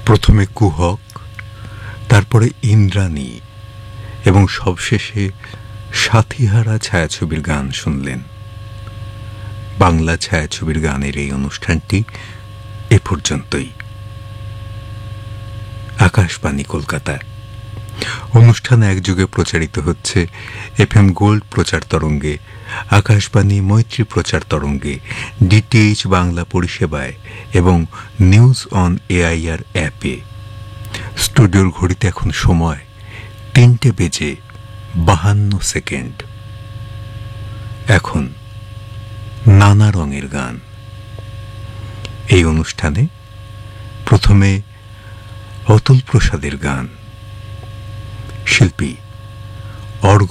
প্রথমে কুহক, তারপরে ইন্দ্রাণী এবং সবশেষে সাথীহারা ছায়াছবির গান শুনলেন। বাংলা ছায়াছবির গানের এই অনুষ্ঠানটি এ পর্যন্তই। আকাশবাণী কলকাতা। অনুষ্ঠান একযোগে প্রচারিত হচ্ছে FM গোল্ড প্রচার তরঙ্গে, আকাশবাণী মৈত্রী প্রচার তরঙ্গে, DTH বাংলা পরিষেবায় এবং নিউজ অন AIR অ্যাপে। স্টুডিওর ঘড়িতে এখন সময় 3:52। এখন নানা রঙের গান। এই অনুষ্ঠানে প্রথমে অতুল প্রসাদের গান। শিল্পী